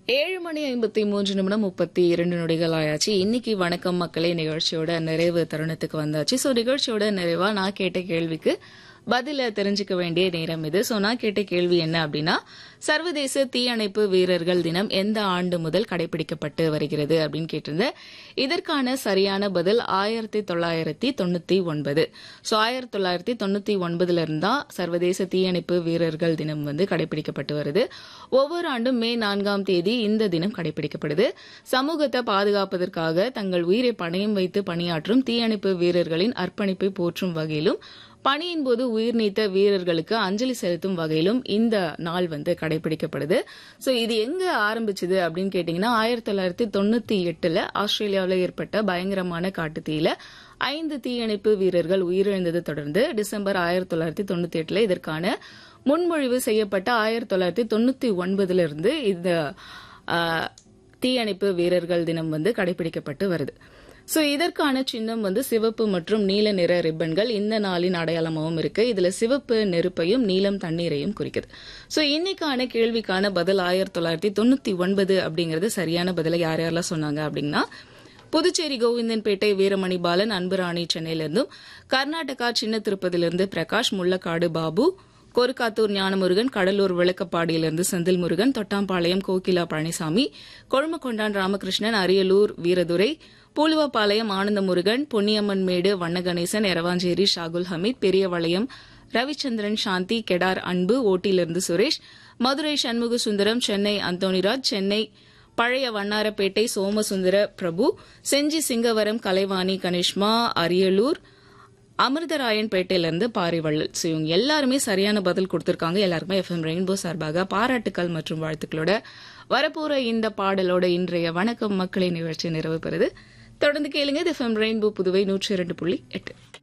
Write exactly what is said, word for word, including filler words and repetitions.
ஏழு மணி ஐம்பத்தி மூன்று நிமிடம் முப்பத்தி இரண்டு நொடிகள் ஆயாச்சு. இன்னைக்கு வணக்கம் மக்களே நிகழ்ச்சியோட நிறைவு தருணத்துக்கு வந்தாச்சு. ஸோ நிகழ்ச்சியோட நிறைவா நான் கேட்ட கேள்விக்கு பதில தெரிஞ்சுக்க வேண்டிய நேரம் இது. ஸோ நான் கேட்ட கேள்வி என்ன அப்படின்னா, சர்வதேச தீயணைப்பு வீரர்கள் தினம் எந்த ஆண்டு முதல் கடைபிடிக்கப்பட்டு வருகிறது அப்படின்னு கேட்டிருந்தேன். இதற்கான சரியான பதில் ஆயிரத்தி தொள்ளாயிரத்தி தொண்ணூத்தி ஒன்பது. ஸோ ஆயிரத்தி தொள்ளாயிரத்தி தொண்ணூத்தி ஒன்பதுல இருந்தா சர்வதேச தீயணைப்பு வீரர்கள் தினம் வந்து கடைபிடிக்கப்பட்டு வருது. ஒவ்வொரு ஆண்டும் மே நான்காம் தேதி இந்த தினம் கடைபிடிக்கப்படுது. சமூகத்தை பாதுகாப்பதற்காக தங்கள் உயிரை பணயம் வைத்து பணியாற்றும் தீயணைப்பு வீரர்களின் அர்ப்பணிப்பை போற்றும் வகையிலும் பணியின் போது உயிர் நீத்த வீரர்களுக்கு அஞ்சலி செலுத்தும் வகையிலும் இந்த நாள் வந்து கடைபிடிக்கப்படுது. சோ இது எங்க ஆரம்பிச்சது அப்படின்னு கேட்டீங்கன்னா, ஆயிரத்தி தொள்ளாயிரத்தி தொண்ணூத்தி எட்டுல ஆஸ்திரேலியாவில் ஏற்பட்ட பயங்கரமான காட்டுத்தீயில ஐந்து தீயணைப்பு வீரர்கள் உயிரிழந்ததை தொடர்ந்து டிசம்பர் ஆயிரத்தி தொள்ளாயிரத்தி தொண்ணூத்தி எட்டுல இதற்கான முன்மொழிவு செய்யப்பட்ட ஆயிரத்தி தொள்ளாயிரத்தி தொண்ணூத்தி ஒன்பதுல இருந்து இந்த தீயணைப்பு வீரர்கள் தினம் வந்து கடைபிடிக்கப்பட்டு வருது. சோ இதற்கான சின்னம் வந்து சிவப்பு மற்றும் நீல நிற ரிப்பன்கள் இந்த நாளின் அடையாளமாகவும் இருக்கு. இதுல சிவப்பு நெருப்பையும் நீலம் தண்ணீரையும் குறிக்குது. சோ இன்னைக்கான கேள்விக்கான பதில் ஆயிரத்தி தொள்ளாயிரத்தி தொண்ணூத்தி ஒன்பது அப்படிங்கறது சரியான பதில யார் யாரெல்லாம் சொன்னாங்க அப்படின்னா, புதுச்சேரி கோவிந்தன்பேட்டை வீரமணி பாலன், அன்புராணி சென்னையிலிருந்தும், கர்நாடகா சின்ன திருப்பதியிலிருந்து பிரகாஷ், முள்ளக்காடு பாபு, கோருக்காத்தூர் ஞானமுருகன், கடலூர் விளக்கப்பாடியிலிருந்து செந்தில் முருகன், தொட்டாம்பாளையம் கோகிலா பழனிசாமி, கொழுமக்கொண்டான் ராமகிருஷ்ணன், அரியலூர் வீரதுரை, பூலுவப்பாளையம் ஆனந்தமுருகன், பொன்னியம்மன் மேடு வண்ணகணேசன், எரவாஞ்சேரி ஷாகுல் ஹமீத், பெரியவளையம் ரவிச்சந்திரன், சாந்தி, கெடார் அன்பு, ஓட்டிலிருந்து சுரேஷ், மதுரை சண்முக சுந்தரம், சென்னை அந்தோணிராஜ், சென்னை பழைய வண்ணாரப்பேட்டை சோமசுந்தர பிரபு, செஞ்சி சிங்கவரம் கலைவாணி கனிஷ்மா, அரியலூர் அமிர்தராயன் பேட்டையிலிருந்து பாரிவள்ளல். ஸோ இவங்க எல்லாருமே சரியான பதில் கொடுத்திருக்காங்க. எல்லாருமே எஃப்எம் ரெயின்போ சார்பாக பாராட்டுக்கள் மற்றும் வாழ்த்துக்களோட வரப்போற இந்த பாடலோட இன்றைய வணக்கம் மக்களை நிகழ்ச்சி நிறைவு பெறுது. தொடர்ந்து கேளுங்க. எஃப்எம் ரெயின்போ புதுவை நூற்றி இரண்டு புள்ளி எட்டு.